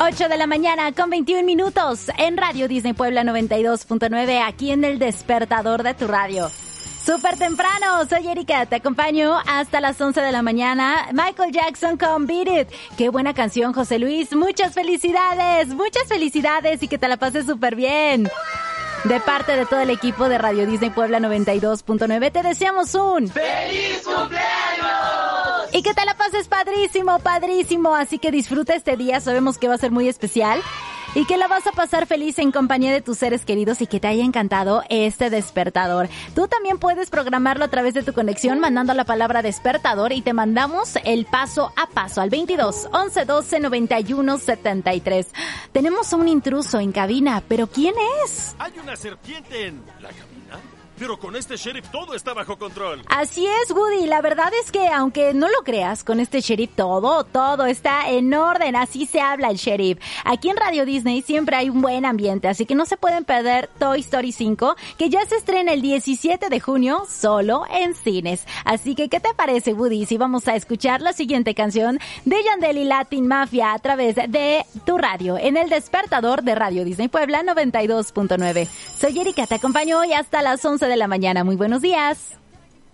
8 de la mañana con 21 minutos en Radio Disney Puebla 92.9, aquí en el despertador de tu radio. Súper temprano, soy Erika, te acompaño hasta las 11 de la mañana. Michael Jackson con Beat It. Qué buena canción, José Luis. Muchas felicidades y que te la pases súper bien. De parte de todo el equipo de Radio Disney Puebla 92.9, te deseamos un ¡Feliz cumpleaños! Y que te la pases padrísimo. Así que disfruta este día, sabemos que va a ser muy especial. Y que la vas a pasar feliz en compañía de tus seres queridos y que te haya encantado este despertador. Tú también puedes programarlo a través de tu conexión mandando la palabra despertador y te mandamos el paso a paso al 22 11 12 91 73. Tenemos a un intruso en cabina, pero ¿quién es? Hay una serpiente en la cabina. Pero con este sheriff todo está bajo control. Así es, Woody. La verdad es que, aunque no lo creas, con este sheriff todo está en orden. Así se habla el sheriff. Aquí en Radio Disney siempre hay un buen ambiente, así que no se pueden perder Toy Story 5, que ya se estrena el 17 de junio solo en cines. Así que, ¿qué te parece, Woody, si vamos a escuchar la siguiente canción de Yandel y Latin Mafia a través de tu radio, en el despertador de Radio Disney Puebla 92.9? Soy Erika, te acompaño hoy hasta las 11 de la mañana. Muy buenos días.